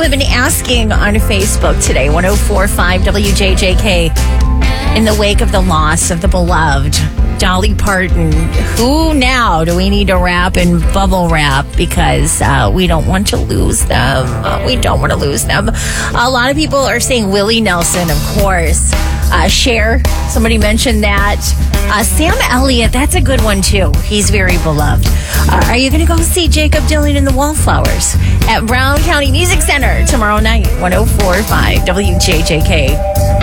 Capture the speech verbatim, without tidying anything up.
have been asking on Facebook today, one oh four point five W J J K, in the wake of the loss of the beloved Dolly Parton, who now do we need to wrap in bubble wrap because uh, we don't want to lose them. Uh, we don't want to lose them. A lot of people are saying Willie Nelson, of course. Uh, Cher, somebody mentioned that. Uh, Sam Elliott, that's a good one too. He's very beloved. Uh, are you going to go see Jacob Dylan and the Wallflowers at Brown County Music Center tomorrow night? one oh four point five W J J K.